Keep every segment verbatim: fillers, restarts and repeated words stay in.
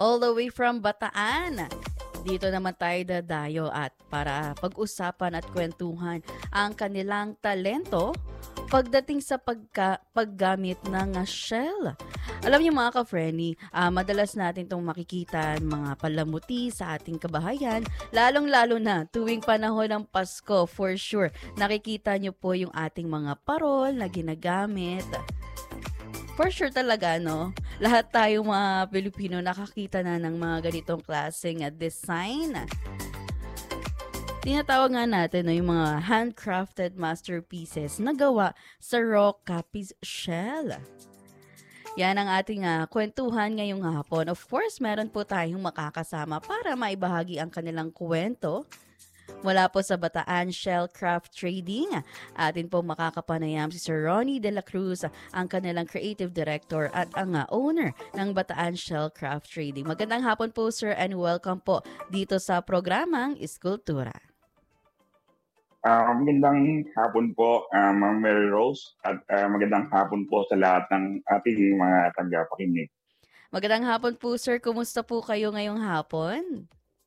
all the way from Bataan. Dito naman tayo dadayo at para pag-usapan at kwentuhan ang kanilang talento pagdating sa pagka, paggamit ng uh, shell. Alam niyo mga ka-Frenny, uh, madalas natin itong makikita mga palamuti sa ating kabahayan, lalong-lalo na tuwing panahon ng Pasko, for sure. Nakikita niyo po yung ating mga parol na ginagamit. For sure talaga, no? Lahat tayo mga Pilipino nakakita na ng mga ganitong klaseng uh, design. Tinatawag nga natin no, yung mga handcrafted masterpieces na gawa sa raw capiz shell. Yan ang ating uh, kwentuhan ngayong hapon. Of course, meron po tayong makakasama para maibahagi ang kanilang kwento. Mula po sa Bataan Shellcraft Trading, atin po makakapanayam si Sir Ronnie De La Cruz, ang kanilang Creative Director at ang uh, owner ng Bataan Shellcraft Trading. Magandang hapon po sir and welcome po dito sa programang Iskultura. Uh, magandang hapon po, uh, Ma'am Mary Rose, at uh, magandang hapon po sa lahat ng ating mga tagapakinig. Magandang hapon po sir, kumusta po kayo ngayong hapon?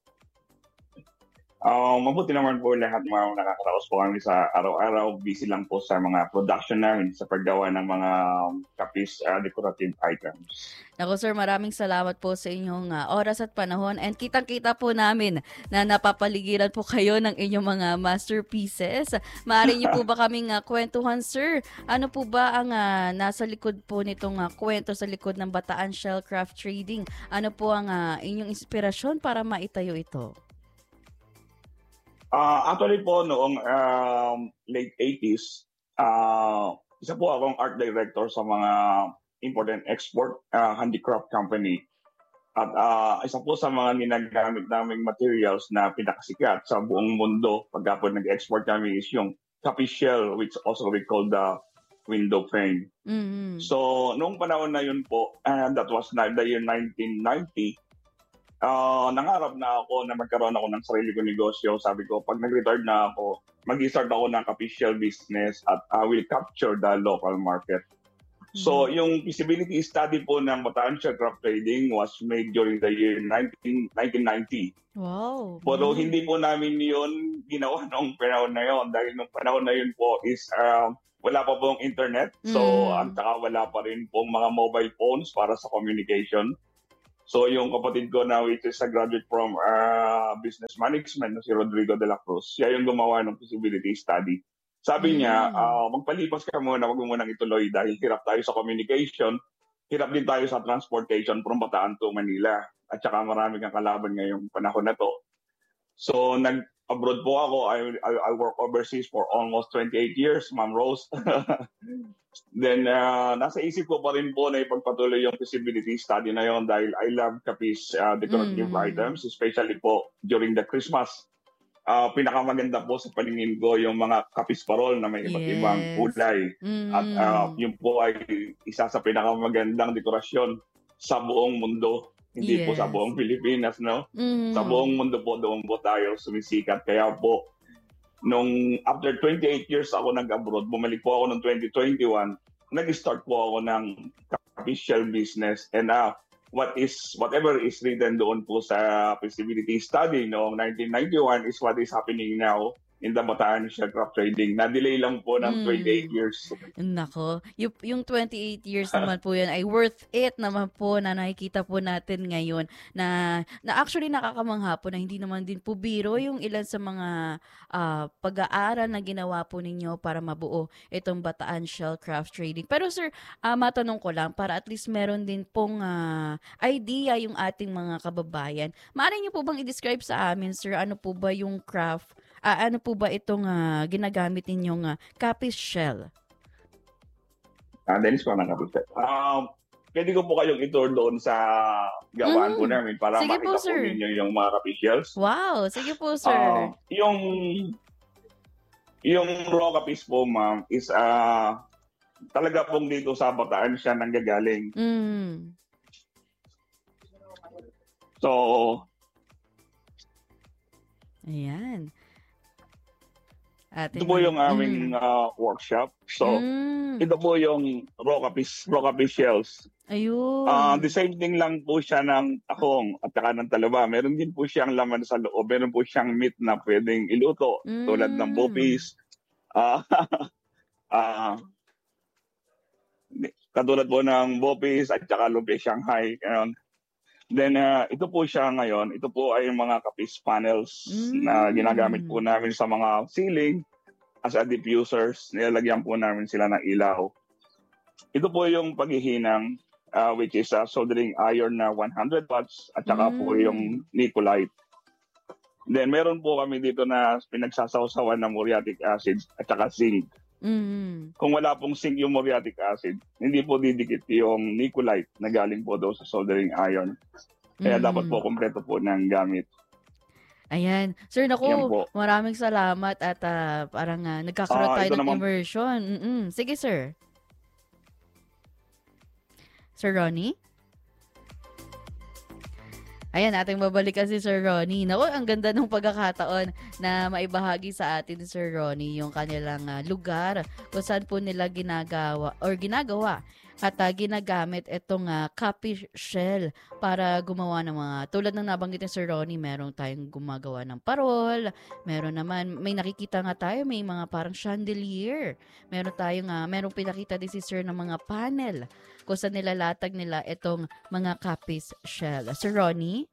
Uh, mabuti naman po lahat, mga nakakaraos po kami sa araw-araw. Busy lang po sa mga production namin sa paggawa ng mga kapis uh, decorative items. Naku sir, maraming salamat po sa inyong uh, oras at panahon and kitang-kita po namin na napapaligiran po kayo ng inyong mga masterpieces. Maaari niyo po ba kaming uh, kwentuhan sir? Ano po ba ang uh, nasa likod po nitong uh, kwento sa likod ng Bataan Shellcraft Trading? Ano po ang uh, inyong inspirasyon para maitayo ito? Uh, actually po, noong um, late eighties, uh, isa po akong art director sa mga import and export uh, handicraft company. At uh, isa po sa mga ginagamit naming materials na pinakasikat sa buong mundo pagka po nag-export kami is yung capiz shell, which also we call the window frame. Mm-hmm. So, noong panahon na yun po, uh, that was the year nineteen ninety, Uh, nangarap na ako na magkaroon ako ng sarili kong negosyo. Sabi ko, pag nag-retire na ako, mag-start ako ng capiz shell business at I will capture the local market. Mm-hmm. So, yung feasibility study po ng Bataan Shellcraft Trading was made during the year nineteen ninety. Wow. Pero Mm-hmm. hindi po namin yun ginawa noong panahon na yun. Dahil noong panahon na yun po is uh, wala pa pong internet. So, mm-hmm. ang saka wala pa rin pong mga mobile phones para sa communication. So yung kapatid ko na which is a graduate from uh, business management, si Rodrigo De La Cruz, siya yung gumawa ng feasibility study. Sabi mm. niya, uh, magpalipas ka muna, wag mo munang ituloy dahil hirap tayo sa communication, hirap din tayo sa transportation from Bataan to Manila. At saka marami kang kalaban ngayong panahon na to. So nag-abroad po ako, I, I, I work overseas for almost twenty-eight years, Ma'am Rose. Then, uh, nasa isip ko pa rin po na ipagpatuloy yung feasibility study na yon dahil I love capiz uh, decorative mm. items, especially po during the Christmas. Uh, pinakamaganda po sa paningin ko yung mga capiz parol na may iba't yes. ibang kulay. Mm. At uh, yun po ay isa sa pinakamagandang dekorasyon sa buong mundo. Hindi yes. po sa buong Pilipinas, no? Mm. Sa buong mundo po, doon po tayo sumisikat. Kaya po, nung after twenty-eight years ako nag-abroad, bumalik po ako noong twenty twenty-one, nag-start po ako ng capiz shell business. And uh, what is whatever is written doon po sa feasibility study noong nineteen ninety-one is what is happening now in the Bataan Shellcraft Trading. Na-delay lang po ng mm. twenty-eight years. Nako, yung, yung twenty-eight years naman po yun ay worth it naman po na nakikita po natin ngayon na, na actually nakakamangha po na hindi naman din po biro yung ilan sa mga uh, pag-aaral na ginawa po ninyo para mabuo itong Bataan Shellcraft Trading. Pero sir, uh, matanong ko lang para at least meron din pong uh, idea yung ating mga kababayan. Maaari niyo po bang i-describe sa amin, sir, ano po ba yung craft, uh, ano po ba itong uh, ginagamit ninyong uh, capiz shell? Ah, uh, Dennis ko na capiz shell. Um, pwede ko po kayong itour doon sa gawaan mm. po namin para sige makita po, po ninyo yung mga capiz shells. Wow, sige po sir. Uh, yung yung raw capiz po, ma'am, is uh, talaga pong dito sa Bataan siya nanggagaling. Mm. So, ayan. Ito Atin po man yung aming mm. ah, workshop. So, Hmm. ito po yung raw capis, raw capis shells. Ah, the Ayun. same thing lang po siya ng tahong at saka ng talaba. Meron din po siyang laman sa loob. Meron po siyang meat na pwedeng iluto tulad ng Hmm. bopis. Ah, ah, katulad po ng bopis at saka lumpia Shanghai. Ganon. Then ah, ito po siya ngayon. Ito po ay mga kapis panels na ginagamit po Hmm. namin sa mga ceiling as a diffusers. Nilalagyan po namin sila ng ilaw. Ito po yung paghihinang ah, which is a soldering iron na one hundred watts at saka po Hmm. yung Nicolite. Then meron po kami dito na pinagsasawsawan ng muriatic acid at saka zinc. Mm. Kung wala pong zinc yung muriatic acid, hindi po didikit yung Nicolite na galing po daw sa soldering iron. Kaya dapat po Mm. kompleto po ng gamit. Ayan. Sir, Yan naku, po. maraming salamat at ah, parang ah, nagkakaroon Ah, tayo ito ng naman, immersion. Mm-mm. Sige, sir. Sir Ronnie? Ayan, ating babalikan si Sir Ronnie. Naku, ang ganda ng pagkakataon na maibahagi sa atin ni Sir Ronnie yung kanilang ah, lugar kung saan po nila ginagawa or ginagawa at ah, ginagamit itong uh, copy shell para gumawa ng mga, tulad ng nabanggit ni Sir Ronnie, meron tayong gumagawa ng parol, meron naman, may nakikita nga tayo, may mga parang chandelier, meron tayong, uh, meron pinakita din si Sir ng mga panel kung saan nilalatag nila itong mga copies shell. Sir Ronnie?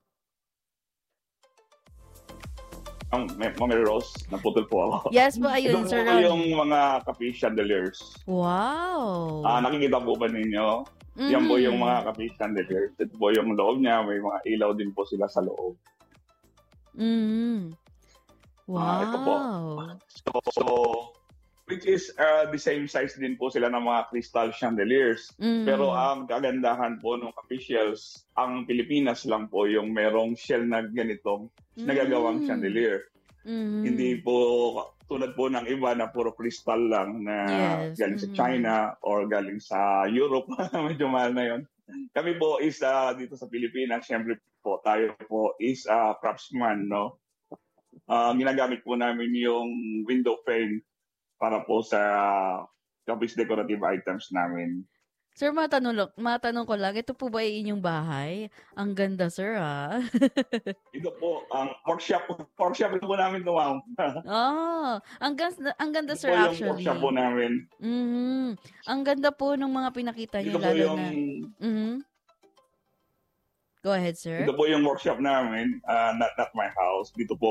ang Mami Rose, naputol po ako. Yes po, Ito ayun, po Sir Ronnie. yung mga kape chandeliers. Wow! Ah, nakikita po ba ninyo? Yan po yung Mhm. mga kape chandeliers. Ito po yung loob niya. May mga ilaw din po sila sa loob. Mhm. Ah, ito po. Wow! So, so which is uh, the same size din po sila ng mga crystal chandeliers. Pero Mhm. ang kagandahan po ng kape shells, ang Pilipinas lang po yung merong shell na ganitong nagagawang Mm. chandelier. Hindi Mhm. po tulad po ng iba na puro crystal lang na Yes. galing sa Mhm. China or galing sa Europe. Medyo mahal na yun. Kami po is uh, dito sa Pilipinas, syempre po tayo po is uh, craftsman, no? Uh, ginagamit po namin yung window frame para po sa office decorative items namin. Sir, matanong, lo- matanong ko lang, ito po ba ay inyong bahay? Ang ganda, sir, ha? Ito po, ang workshop, workshop po namin ito, ma'am. Oh, ang ganda, ang ganda, Ito sir, po yung workshop po actually. namin. Mhm. Ang ganda po ng mga pinakita Ito niyo, po lalo yung na. Mhm. Go ahead, sir. ito po yung workshop namin, uh, not not my house. Dito po